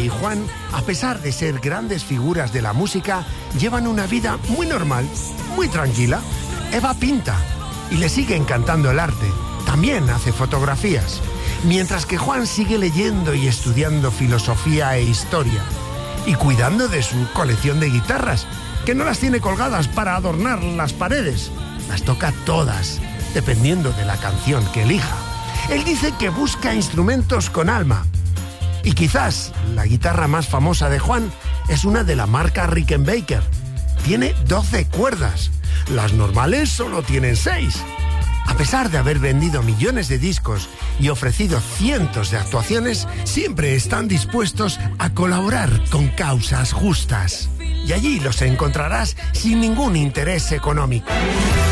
y Juan, a pesar de ser grandes figuras de la música, llevan una vida muy normal, muy tranquila. Eva pinta y le sigue encantando el arte. También hace fotografías. Mientras que Juan sigue leyendo y estudiando filosofía e historia. Y cuidando de su colección de guitarras, que no las tiene colgadas para adornar las paredes. Las toca todas, dependiendo de la canción que elija. Él dice que busca instrumentos con alma. Y quizás la guitarra más famosa de Juan es una de la marca Rickenbacker. Tiene 12 cuerdas. Las normales solo tienen 6. A pesar de haber vendido millones de discos y ofrecido cientos de actuaciones, siempre están dispuestos a colaborar con causas justas. Y allí los encontrarás sin ningún interés económico.